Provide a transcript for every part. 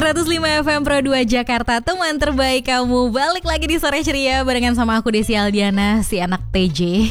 105 FM Pro 2 Jakarta, teman terbaik kamu. Balik lagi di Sore Ceria barengan sama aku Desi Aldiana, si anak TJ.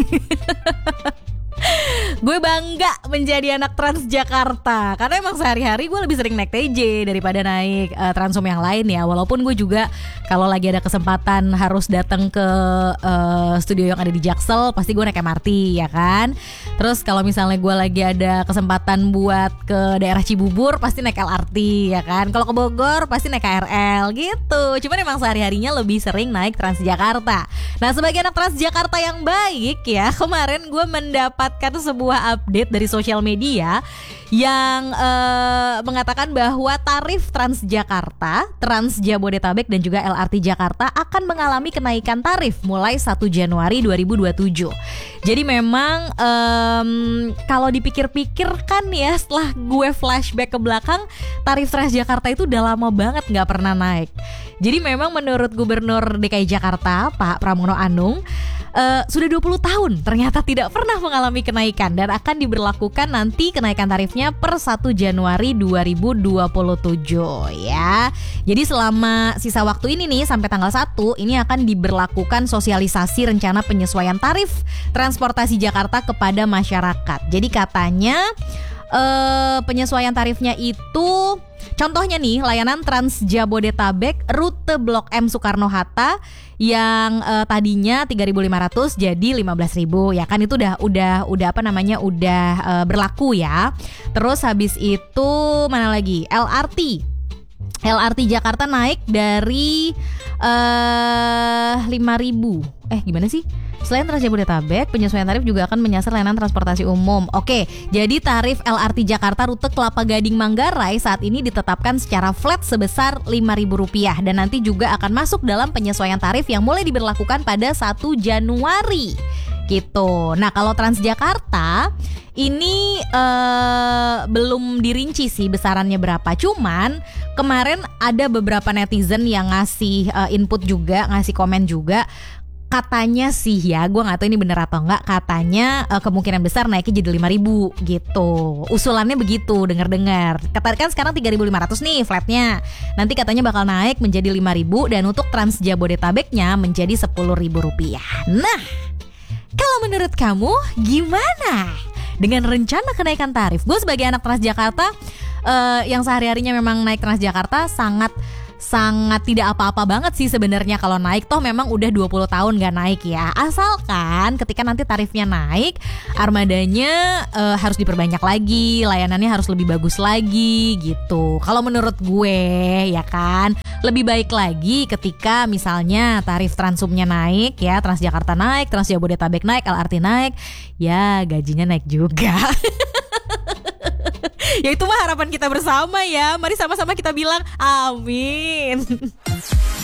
Gue bangga menjadi anak Transjakarta karena emang sehari-hari gue lebih sering naik TJ daripada naik Transum yang lain ya. Walaupun gue juga kalau lagi ada kesempatan harus datang ke studio yang ada di Jaksel, pasti gue naik MRT ya kan. Terus kalau misalnya gue lagi ada kesempatan buat ke daerah Cibubur, pasti naik LRT ya kan. Kalau ke Bogor pasti naik KRL gitu. Cuman emang sehari-harinya lebih sering naik Transjakarta. Nah, sebagai anak Transjakarta yang baik ya, kemarin gue mendapatkan sebuah update dari sosial media yang mengatakan bahwa tarif Transjakarta, Trans Jabodetabek dan juga LRT Jakarta akan mengalami kenaikan tarif mulai 1 Januari 2027. Jadi memang kalau dipikir-pikir kan ya, setelah gue flashback ke belakang, tarif Transjakarta itu udah lama banget gak pernah naik. Jadi memang menurut Gubernur DKI Jakarta Pak Pramono Anung, sudah 20 tahun ternyata tidak pernah mengalami kenaikan dan akan diberlakukan nanti kenaikan tarifnya per 1 Januari 2027 ya. Jadi selama sisa waktu ini nih sampai tanggal 1 ini akan diberlakukan sosialisasi rencana penyesuaian tarif transportasi Jakarta kepada masyarakat. Jadi katanya penyesuaian tarifnya itu contohnya nih, layanan Trans Jabodetabek rute Blok M Soekarno-Hatta yang tadinya 3.500 jadi 15.000 ya kan, itu udah berlaku ya. Terus habis itu mana lagi? LRT Jakarta naik dari 5.000. Gimana sih? Selain Trans Jabodetabek, penyesuaian tarif juga akan menyasar layanan transportasi umum. Oke, jadi tarif LRT Jakarta rute Kelapa Gading Manggarai saat ini ditetapkan secara flat sebesar Rp5.000 dan nanti juga akan masuk dalam penyesuaian tarif yang mulai diberlakukan pada 1 Januari. Gitu. Nah, kalau Transjakarta ini belum dirinci sih besarannya berapa. Cuman kemarin ada beberapa netizen yang ngasih input juga, ngasih komen juga. Katanya sih ya, gue gak tahu ini bener atau enggak, katanya kemungkinan besar naiknya jadi 5.000 gitu. Usulannya begitu, dengar-dengar. Kan sekarang 3.500 nih flatnya. Nanti katanya bakal naik menjadi 5.000 dan untuk Trans Jabodetabeknya menjadi Rp10.000. Nah, kalau menurut kamu gimana dengan rencana kenaikan tarif? Gue sebagai anak Transjakarta yang sehari-harinya memang naik Transjakarta sangat tidak apa-apa banget sih sebenarnya kalau naik. Toh memang udah 20 tahun gak naik ya. Asalkan ketika nanti tarifnya naik, armadanya harus diperbanyak lagi, layanannya harus lebih bagus lagi gitu. Kalau menurut gue ya kan, lebih baik lagi ketika misalnya tarif Transumnya naik ya, Transjakarta naik, Trans Jabodetabek naik, LRT naik, ya gajinya naik juga. Ya itu mah harapan kita bersama ya. Mari sama-sama kita bilang amin.